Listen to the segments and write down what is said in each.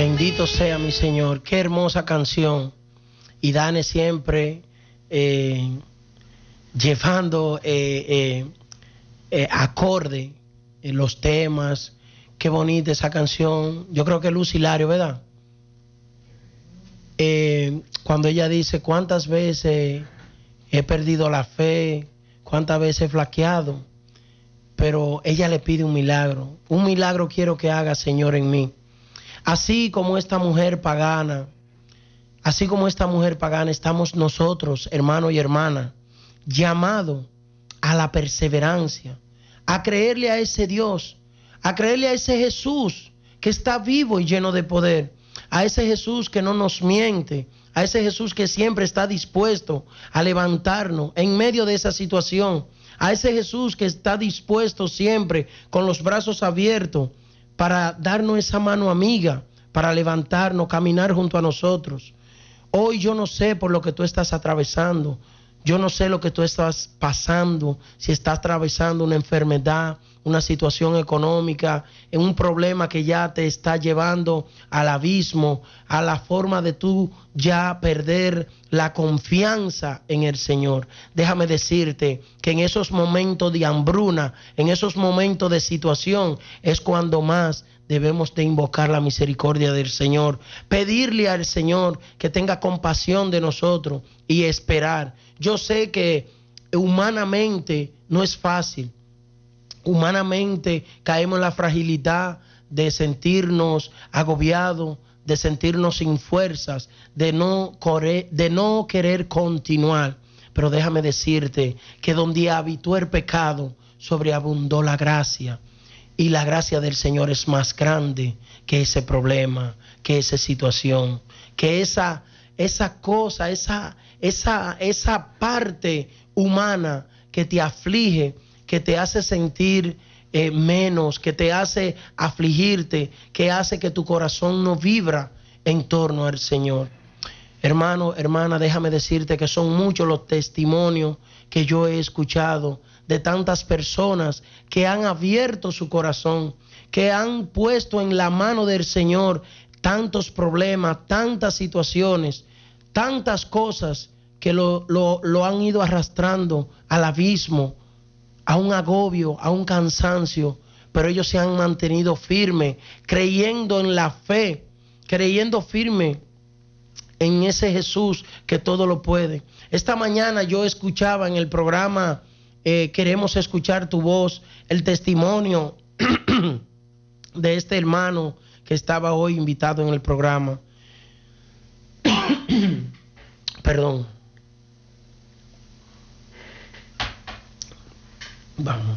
Bendito sea mi Señor. Qué hermosa canción. Y Dane siempre llevando acorde en los temas. Qué bonita esa canción. Yo creo que es Luz Hilario, ¿verdad? Cuando ella dice cuántas veces he perdido la fe, cuántas veces he flaqueado, pero ella le pide un milagro. Un milagro quiero que haga, Señor, en mí. Así como esta mujer pagana, estamos nosotros, hermano y hermana, llamados a la perseverancia, a creerle a ese Dios, a creerle a ese Jesús que está vivo y lleno de poder, a ese Jesús que no nos miente, a ese Jesús que siempre está dispuesto a levantarnos en medio de esa situación, a ese Jesús que está dispuesto siempre con los brazos abiertos para darnos esa mano amiga, para levantarnos, caminar junto a nosotros. Hoy yo no sé por lo que tú estás atravesando, yo no sé lo que tú estás pasando, si estás atravesando una enfermedad, una situación económica, en un problema que ya te está llevando al abismo, a la forma de tú ya perder la confianza en el Señor. Déjame decirte que en esos momentos de hambruna, en esos momentos de situación, es cuando más debemos de invocar la misericordia del Señor, pedirle al Señor que tenga compasión de nosotros y esperar. Yo sé que humanamente no es fácil. Humanamente caemos en la fragilidad de sentirnos agobiados, de sentirnos sin fuerzas, de no querer continuar. Pero déjame decirte que donde habitó el pecado, sobreabundó la gracia. Y la gracia del Señor es más grande que ese problema, que esa situación, que esa cosa, esa parte humana que te aflige, que te hace sentir menos, que te hace afligirte, que hace que tu corazón no vibra en torno al Señor. Hermano, hermana, déjame decirte que son muchos los testimonios que yo he escuchado de tantas personas que han abierto su corazón, que han puesto en la mano del Señor tantos problemas, tantas situaciones, tantas cosas que lo han ido arrastrando al abismo, a un agobio, a un cansancio, pero ellos se han mantenido firmes, creyendo en la fe, creyendo firme en ese Jesús que todo lo puede. Esta mañana yo escuchaba en el programa Queremos Escuchar Tu Voz, el testimonio de este hermano que estaba hoy invitado en el programa. Perdón. Vamos.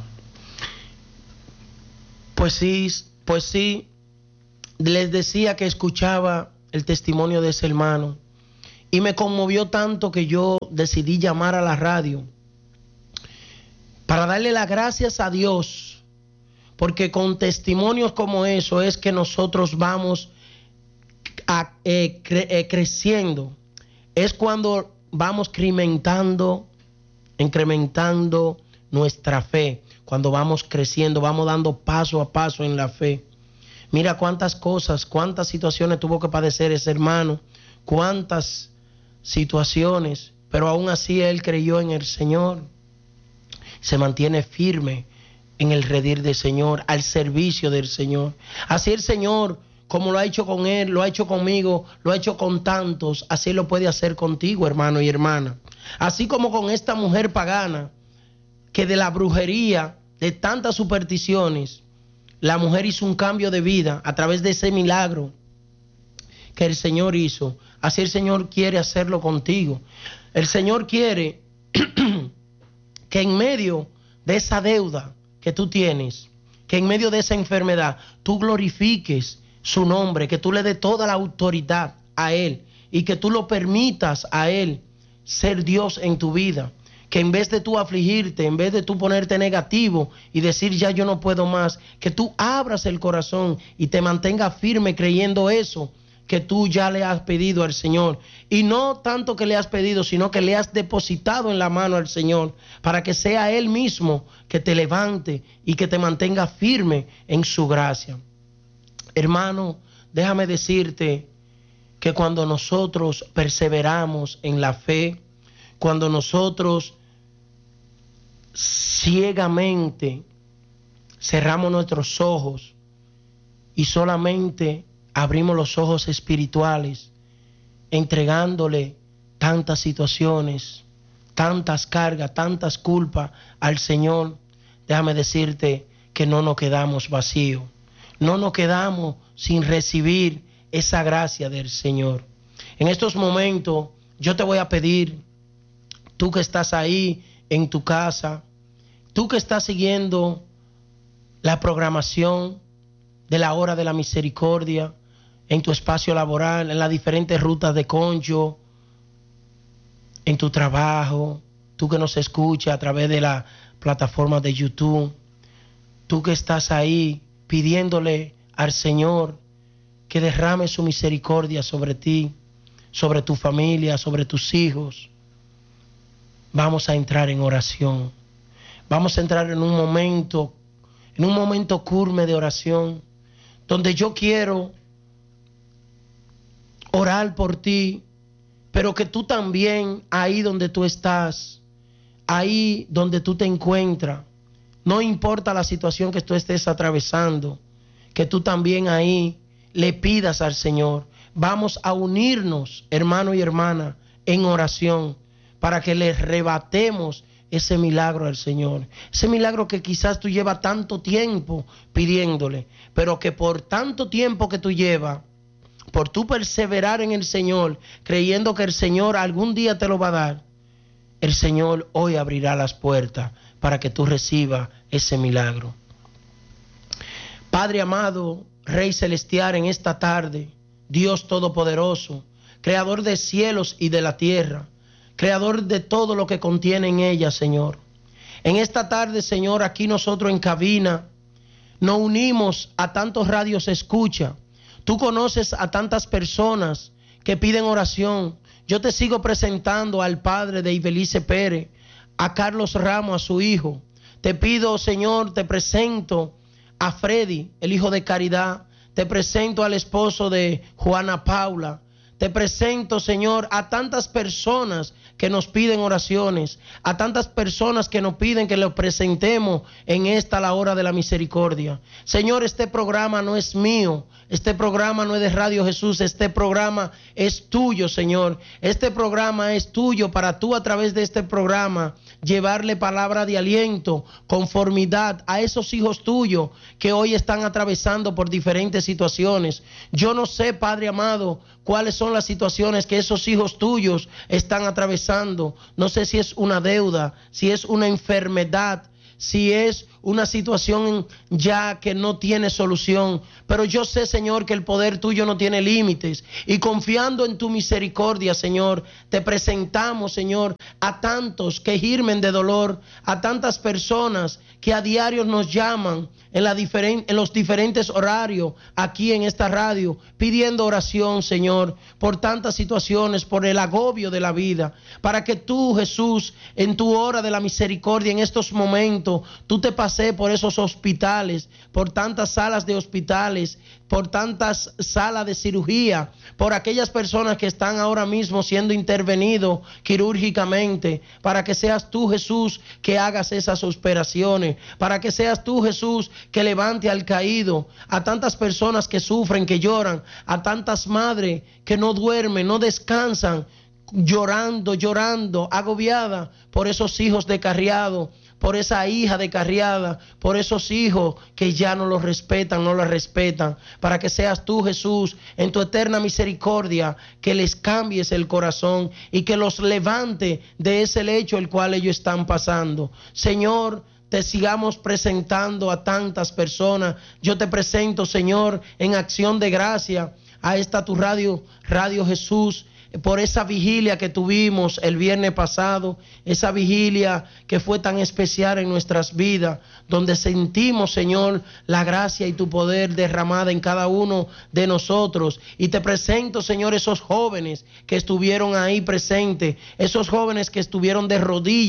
Pues sí, les decía que escuchaba el testimonio de ese hermano y me conmovió tanto que yo decidí llamar a la radio para darle las gracias a Dios, porque con testimonios como eso es que nosotros vamos creciendo, es cuando vamos incrementando nuestra fe, cuando vamos creciendo, vamos dando paso a paso en la fe. Mira cuántas cosas, cuántas situaciones tuvo que padecer ese hermano, cuántas situaciones, pero aún así él creyó en el Señor, se mantiene firme en el redil del Señor, al servicio del Señor. Así el Señor, como lo ha hecho con él, lo ha hecho conmigo, lo ha hecho con tantos, así lo puede hacer contigo, hermano y hermana. Así como con esta mujer pagana, que de la brujería, de tantas supersticiones, la mujer hizo un cambio de vida a través de ese milagro que el Señor hizo. Así el Señor quiere hacerlo contigo. El Señor quiere que en medio de esa deuda que tú tienes, que en medio de esa enfermedad, tú glorifiques su nombre, que tú le des toda la autoridad a Él y que tú lo permitas a Él ser Dios en tu vida. Que en vez de tú afligirte, en vez de tú ponerte negativo y decir ya yo no puedo más, que tú abras el corazón y te mantengas firme creyendo eso que tú ya le has pedido al Señor. Y no tanto que le has pedido, sino que le has depositado en la mano al Señor para que sea Él mismo que te levante y que te mantenga firme en su gracia. Hermano, déjame decirte que cuando nosotros perseveramos en la fe, cuando nosotros ciegamente cerramos nuestros ojos y solamente abrimos los ojos espirituales, entregándole tantas situaciones, tantas cargas, tantas culpas al Señor, déjame decirte que no nos quedamos vacíos, no nos quedamos sin recibir esa gracia del Señor. En estos momentos yo te voy a pedir, tú que estás ahí en tu casa, tú que estás siguiendo la programación de la hora de la misericordia en tu espacio laboral, en las diferentes rutas de Concho, en tu trabajo, tú que nos escuchas a través de la plataforma de YouTube, tú que estás ahí pidiéndole al Señor que derrame su misericordia sobre ti, sobre tu familia, sobre tus hijos. Vamos a entrar en oración. Vamos a entrar en un momento curme de oración, donde yo quiero orar por ti, pero que tú también, ahí donde tú estás, ahí donde tú te encuentras, no importa la situación que tú estés atravesando, que tú también ahí le pidas al Señor. Vamos a unirnos, hermano y hermana, en oración, para que le rebatemos ese milagro al Señor. Ese milagro que quizás tú llevas tanto tiempo pidiéndole, pero que por tanto tiempo que tú llevas, por tú perseverar en el Señor, creyendo que el Señor algún día te lo va a dar, el Señor hoy abrirá las puertas para que tú recibas ese milagro. Padre amado, Rey celestial, en esta tarde, Dios todopoderoso, creador de cielos y de la tierra, creador de todo lo que contiene en ella, Señor. En esta tarde, Señor, aquí nosotros en cabina nos unimos a tantos radios escucha. Tú conoces a tantas personas que piden oración. Yo te sigo presentando al padre de Ibelice Pérez, a Carlos Ramos, a su hijo. Te pido, Señor, te presento a Freddy, el hijo de Caridad. Te presento al esposo de Juana Paula. Te presento, Señor, a tantas personas que nos piden oraciones, a tantas personas que nos piden que los presentemos en esta la hora de la misericordia. Señor, este programa no es mío, este programa no es de Radio Jesús, este programa es tuyo, Señor. Este programa es tuyo para tú a través de este programa llevarle palabra de aliento, conformidad a esos hijos tuyos que hoy están atravesando por diferentes situaciones. Yo no sé, Padre amado, cuáles son las situaciones que esos hijos tuyos están atravesando. No sé si es una deuda, si es una enfermedad, si es una situación ya que no tiene solución, pero yo sé, Señor, que el poder tuyo no tiene límites, y confiando en tu misericordia, Señor, te presentamos, Señor, a tantos que girmen de dolor, a tantas personas que a diario nos llaman en los diferentes horarios aquí en esta radio, pidiendo oración, Señor, por tantas situaciones, por el agobio de la vida, para que tú, Jesús, en tu hora de la misericordia, en estos momentos, tú te pases por esos hospitales, por tantas salas de hospitales, por tantas salas de cirugía, por aquellas personas que están ahora mismo siendo intervenidos quirúrgicamente, para que seas tú, Jesús, que hagas esas operaciones, para que seas tú, Jesús, que levante al caído, a tantas personas que sufren, que lloran, a tantas madres que no duermen, no descansan, llorando, agobiada por esos hijos descarriados, por esa hija descarriada, por esos hijos que ya no los respetan, no los respetan, para que seas tú, Jesús, en tu eterna misericordia, que les cambies el corazón y que los levante de ese lecho el cual ellos están pasando. Señor, te sigamos presentando a tantas personas. Yo te presento, Señor, en acción de gracia a esta tu Radio Jesús, por esa vigilia que tuvimos el viernes pasado, esa vigilia que fue tan especial en nuestras vidas, donde sentimos, Señor, la gracia y tu poder derramada en cada uno de nosotros. Y te presento, Señor, esos jóvenes que estuvieron ahí presentes, esos jóvenes que estuvieron de rodillas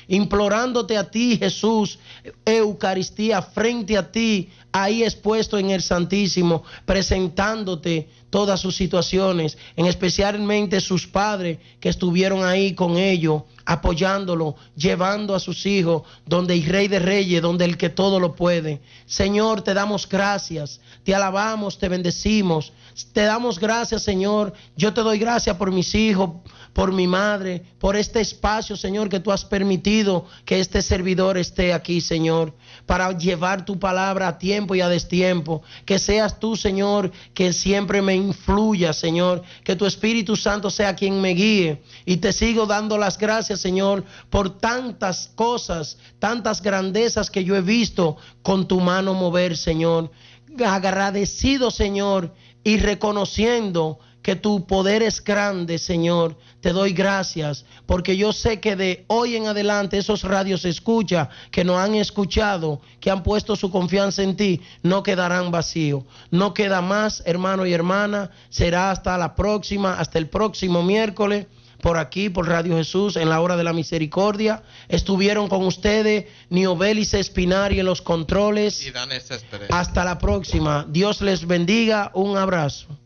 implorándote a ti, Jesús, Eucaristía, frente a ti, ahí expuesto en el Santísimo, presentándote todas sus situaciones, en especialmente sus padres que estuvieron ahí con ellos, apoyándolo, llevando a sus hijos donde el Rey de Reyes, donde el que todo lo puede. Señor, te damos gracias, te alabamos, te bendecimos, te damos gracias, Señor. Yo te doy gracias por mis hijos, por mi madre, por este espacio, Señor, que tú has permitido que este servidor esté aquí, Señor, para llevar tu palabra a tiempo y a destiempo. Que seas tú, Señor, que siempre me influya, Señor, que tu Espíritu Santo sea quien me guíe, y te sigo dando las gracias, Señor, por tantas cosas, tantas grandezas que yo he visto con tu mano mover, Señor. Agradecido, Señor, y reconociendo que tu poder es grande, Señor. Te doy gracias, porque yo sé que de hoy en adelante esos radios escucha que nos han escuchado, que han puesto su confianza en ti, no quedarán vacíos. No queda más, hermano y hermana. Será hasta la próxima, hasta el próximo miércoles, por aquí, por Radio Jesús, en la hora de la misericordia. Estuvieron con ustedes Niobelis Espinari en los controles. Y Danes Céspedes. Hasta la próxima. Dios les bendiga. Un abrazo.